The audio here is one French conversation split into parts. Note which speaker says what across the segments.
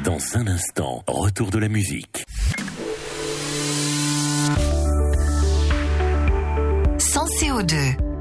Speaker 1: Dans un instant, retour de la musique.
Speaker 2: Sans CO2.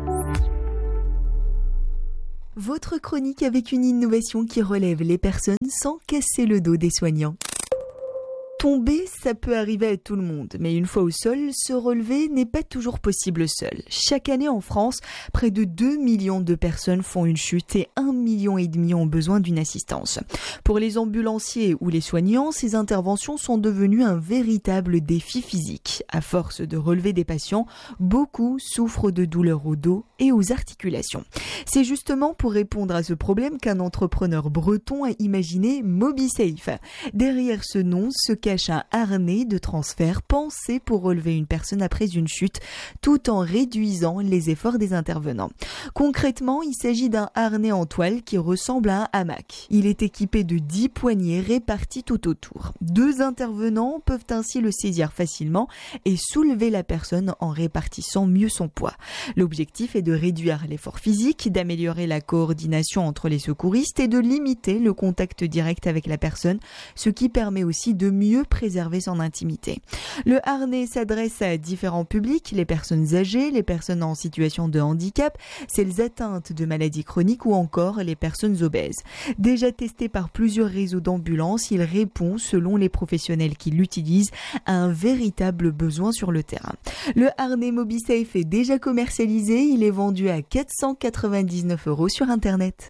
Speaker 3: Votre chronique avec une innovation qui relève les personnes sans casser le dos des soignants. Tomber, ça peut arriver à tout le monde, mais une fois au sol, se relever n'est pas toujours possible seul. Chaque année en France, près de 2 millions de personnes font une chute et 1,5 million ont besoin d'une assistance. Pour les ambulanciers ou les soignants, ces interventions sont devenues un véritable défi physique. À force de relever des patients, beaucoup souffrent de douleurs au dos et aux articulations. C'est justement pour répondre à ce problème qu'un entrepreneur breton a imaginé MobiSafe. Derrière ce nom se cache un harnais de transfert pensé pour relever une personne après une chute, tout en réduisant les efforts des intervenants. Concrètement, il s'agit d'un harnais en toile qui ressemble à un hamac. Il est équipé de 10 poignées réparties tout autour. 2 intervenants peuvent ainsi le saisir facilement et soulever la personne en répartissant mieux son poids. L'objectif est de réduire l'effort physique, d'améliorer la coordination entre les secouristes et de limiter le contact direct avec la personne, ce qui permet aussi de mieux préserver son intimité. Le harnais s'adresse à différents publics, les personnes âgées, les personnes en situation de handicap, celles atteintes de maladies chroniques ou encore les personnes obèses. Déjà testé par plusieurs réseaux d'ambulances, il répond, selon les professionnels qui l'utilisent, à un véritable besoin sur le terrain. Le harnais MobiSafe est déjà commercialisé, il est vendu à 499 € sur Internet.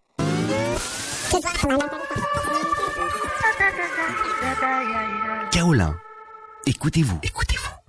Speaker 1: Kaolin, écoutez-vous.